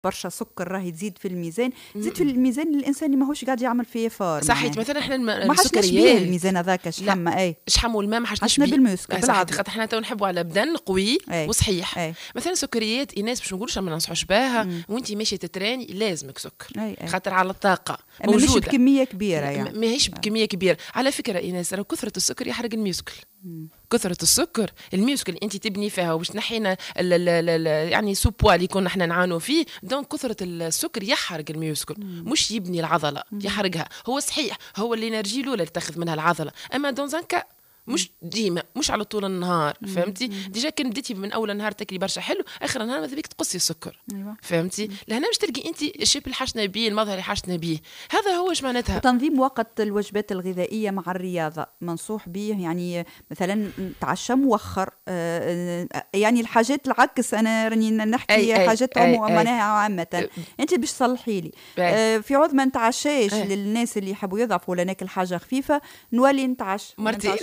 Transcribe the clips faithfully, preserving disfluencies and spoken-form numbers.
برشا سكر راهي تزيد في الميزان، تزيد في الميزان الانسان اللي ماهوش قاعد يعمل فيه فار. صحيت مثلا احنا الم... السكريات الميزان هذاك شحم اي شحم والماء ما حاجناش بيه بالمسك بالعكس، خاطر احنا تو نحبوا على بدن قوي أي. وصحيح أي. مثلا سكريات الناس باش نقولوش ما ننصحوش بها وانت ماشيه تتراني لازمك سكر أي أي. خاطر على الطاقه موجوده مش بكميه كبيره يعني ماهيش بكميه كبيره. على فكره ايناس راه كثره السكر يحرق الميوسكل. كثرة السكر الميوسكل انت تبني فيها وباش نحينا يعني سو بوا اللي كنا احنا نعانوا فيه، دونك كثرة السكر يحرق الميوسكل مش يبني العضلة يحرقها. هو صحيح هو الانرجي الاولى اللي تاخذ منها العضلة، اما دون زان كا مش ديما مش على طول النهار فهمتي. ديجا كان بديتي من اول النهار تاكلي برشا حلو، اخر النهار ماذا بيك تقصي السكر أيوة. فهمتي لهنا مش تلقي انت الشيب اللي حاشنا بيه المظهر اللي حاشنا بيه، هذا هو ايش معناتها. تنظيم وقت الوجبات الغذائيه مع الرياضه منصوح به، يعني مثلا تعشى موخر يعني الحاجات العكس انا راني نحكي أي أي حاجات معناها عامه انت باش تصلحي لي أي. في عوض ما نتعشاش للناس اللي يحبوا يضعفوا ولا ناكل حاجه خفيفه نولي نتعشى مرتين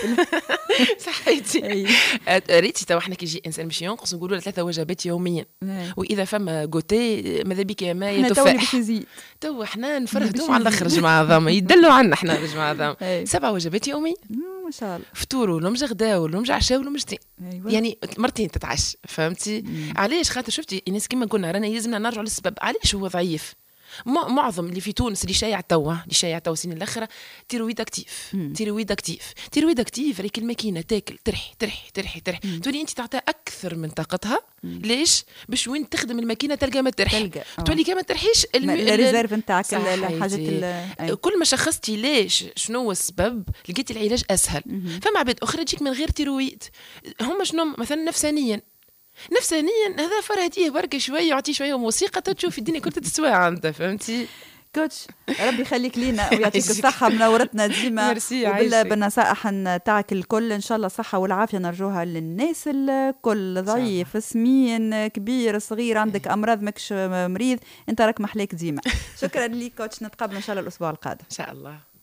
صحيتي. ريتي تو احنا كي يجي انسان باش ينقص نقولوا له ثلاثه وجبات يوميا، واذا فما غوتي ماذا بك يا ما يتفاح تو احنا نفرهدوا على الاخر جماعه ظما يدلوا عنا احنا جماعه ظما سبع وجبات يوميا ما شاء الله، فطور ولمج غدا ولمج عشاء ولمج دين أيوة. يعني مرتين تتعشى فهمتي. مم. علاش خاطر شفتي الناس كيما قلنا رانا لازمنا نرجعوا للسبب علاش هو ضعيف. معظم اللي في تونس اللي شايع توا اللي شايع توا سنين الاخره تيرويد اكتيف تيرويد اكتيف تيرويد اكتيف ريك الماكينه تاكل ترحي ترحي ترحي ترحي تولي انت تعطيها اكثر من طاقتها. مم. ليش باش وين تخدم الماكينه تلقى ما ترحي تولي كما ترحيش الريزيرف نتاعك الحاجات كل ما شخصتي ليش شنو هو السبب لقيتي العلاج اسهل. مم. فما عباد اخرى تجيك من غير تيرويد هم شنو مثلا نفسانيا نفسانيا هذا فرهديه بركه شويه يعطي شويه موسيقى تشوف الدنيا كلها تتسوى عنده فهمتي. كوتش ربي يخليك لينا ويعطيك الصحة منورتنا ديما بالنصائح نتاعك الكل إن شاء الله الصحة والعافية نرجوها للناس الكل. ضعيف سمين كبير صغير عندك أمراض ماكش مريض أنت راك محليك ديما. شكرا ليك كوتش، نتقابل إن شاء الله الأسبوع القادم إن شاء الله.